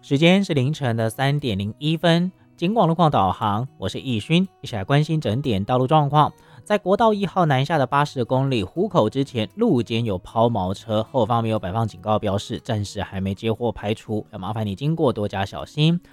时间是凌晨的3:01，警广路况导航，我是易勋，一起来关心整点道路状况。在国道1号南下的80公里湖口之前，路肩有抛锚车，后方没有摆放警告标示，暂时还没接获排除，要麻烦你经过多加小心。